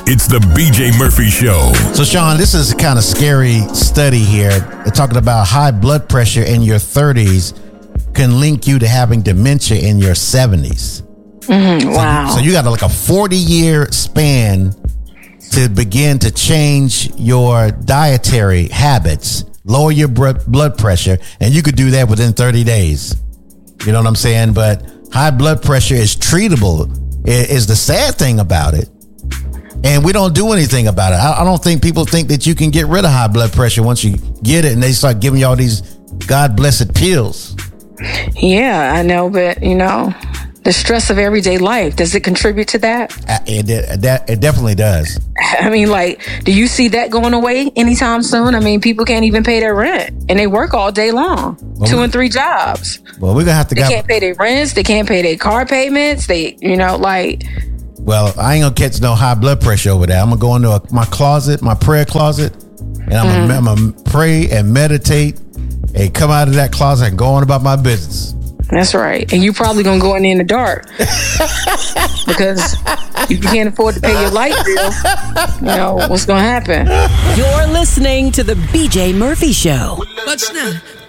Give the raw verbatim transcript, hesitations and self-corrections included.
It's the B J Murphy Show. So, Sean, this is a kind of scary study here. They're talking about high blood pressure in your thirties can link you to having dementia in your seventies. Mm-hmm. Wow. So, so you got like a forty-year span to begin to change your dietary habits, lower your blood pressure, and you could do that within thirty days. You know what I'm saying? But high blood pressure is treatable, is the sad thing about it. And we don't do anything about it. I, I don't think people think that you can get rid of high blood pressure once you get it and they start giving you all these God-blessed pills. Yeah, I know, but, you know, the stress of everyday life, does it contribute to that? It, it, it, it definitely does. I mean, like, do you see that going away anytime soon? I mean, people can't even pay their rent, and they work all day long, well, two and three jobs. Well, we're going to have to... They can't pay their rents. They can't pay their car payments. They, you know, like... Well, I ain't going to catch no high blood pressure over there. I'm going to go into a, my closet, my prayer closet, and I'm mm. going to pray and meditate and come out of that closet and go on about my business. That's right. And you're probably going to go in there in the dark because if you can't afford to pay your light bill, you know, what's going to happen? You're listening to the B J Murphy Show. Watch now.